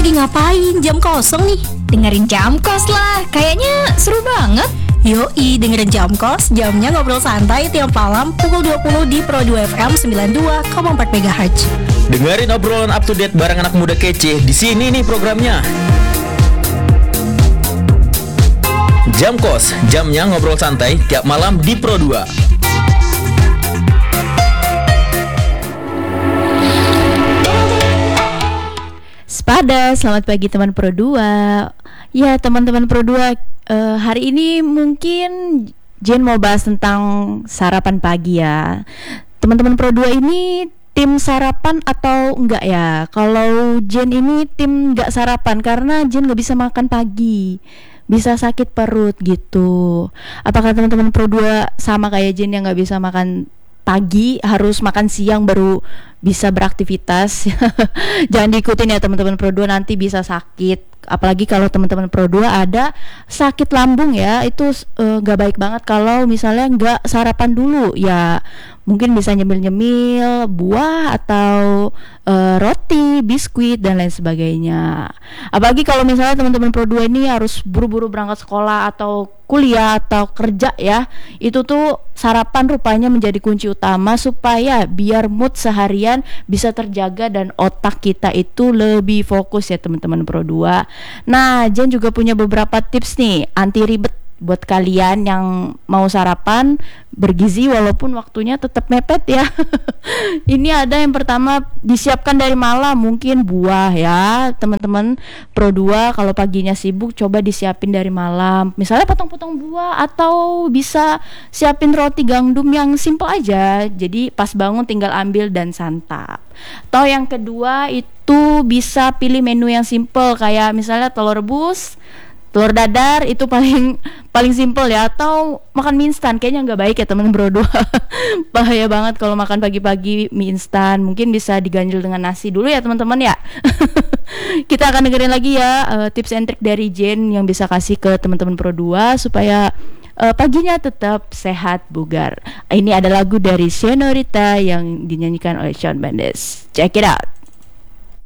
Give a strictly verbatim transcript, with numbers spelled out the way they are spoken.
lagi ngapain? Jam kosong nih. Dengerin Jamkos lah, kayaknya seru banget. Yoi, dengerin Jamkos, jamnya ngobrol santai tiap malam pukul dua puluh di Pro dua F M sembilan puluh dua koma empat megahertz. Dengerin obrolan up to date bareng anak muda kece. Di sini nih programnya. Jamkos, jamnya ngobrol santai tiap malam di Pro dua. Sepada, selamat pagi teman Pro dua. Ya teman-teman Pro dua, uh, hari ini mungkin Jen mau bahas tentang sarapan pagi ya. Teman-teman Pro dua ini tim sarapan atau enggak ya? Kalau Jen ini tim enggak sarapan karena Jen gak bisa makan pagi, bisa sakit perut gitu. Apakah teman-teman Pro dua sama kayak Jen yang gak bisa makan pagi, harus makan siang baru bisa beraktivitas? Jangan diikutin ya teman-teman Pro dua, nanti bisa sakit. Apalagi kalau teman-teman Pro dua ada sakit lambung ya, itu uh, gak baik banget kalau misalnya gak sarapan dulu ya. Mungkin bisa nyemil-nyemil buah atau uh, roti, biskuit dan lain sebagainya. Apalagi kalau misalnya teman-teman Pro dua ini harus buru-buru berangkat sekolah atau kuliah atau kerja ya, itu tuh sarapan rupanya menjadi kunci utama supaya biar mood seharian bisa terjaga dan otak kita itu lebih fokus ya teman-teman Pro dua. Nah, Jen juga punya beberapa tips nih anti ribet buat kalian yang mau sarapan bergizi walaupun waktunya tetap mepet ya. Ini ada yang pertama, disiapkan dari malam, mungkin buah ya teman-teman Pro dua. Kalau paginya sibuk, coba disiapin dari malam, misalnya potong-potong buah atau bisa siapin roti gandum yang simple aja, jadi pas bangun tinggal ambil dan santap. Atau yang kedua itu bisa pilih menu yang simple, kayak misalnya telur rebus, telur dadar, itu paling paling simple ya. Atau makan mie instan, kayaknya nggak baik ya teman Bro dua. Bahaya banget kalau makan pagi-pagi mie instan. Mungkin bisa diganjel dengan nasi dulu ya teman-teman ya. Kita akan dengerin lagi ya uh, tips and trik dari Jen yang bisa kasih ke teman-teman Pro dua supaya uh, paginya tetap sehat bugar. Ini ada lagu dari Senorita yang dinyanyikan oleh Shawn Mendes. Check it out.